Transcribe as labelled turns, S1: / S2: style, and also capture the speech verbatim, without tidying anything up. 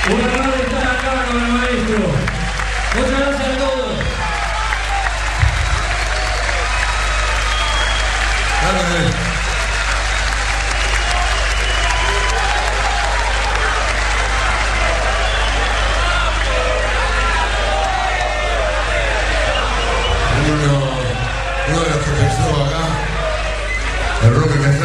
S1: Un honor estar acá con el maestro. Muchas gracias a todos.
S2: Dale. Uno, uno de los que pensó acá, el rock que